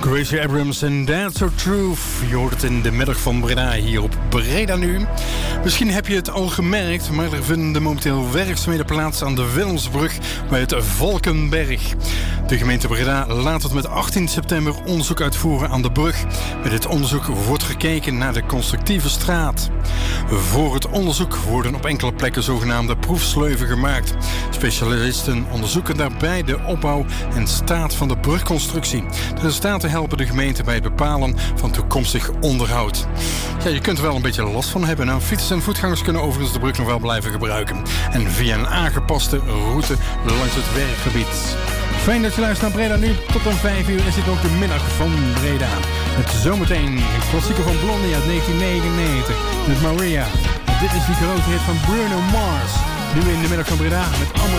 Gracie Abrams en That's So Truth. Je hoort het in de middag van Breda hier op Breda Nu. Misschien heb je het al gemerkt, maar er vinden momenteel werkzaamheden plaats aan de Willemsbrug bij het Valkenberg. De gemeente Breda laat het met 18 september onderzoek uitvoeren aan de brug. Bij dit onderzoek wordt gekeken naar de constructieve straat. Voor het onderzoek worden op enkele plekken zogenaamde proefsleuven gemaakt. Specialisten onderzoeken daarbij de opbouw en staat van de brugconstructie. De resultaten helpen de gemeente bij het bepalen van toekomstig onderhoud. Ja, je kunt er wel een beetje last van hebben. Nou, fietsers en voetgangers kunnen overigens de brug nog wel blijven gebruiken. En via een aangepaste route langs het werkgebied. Fijn dat je luistert naar Breda Nu. Tot om 5 uur is dit ook de middag van Breda. Met zometeen een klassieker van Blondie uit 1999. Met Maria. Dit is die grote hit van Bruno Mars. Nu in de middag van Breda met allemaal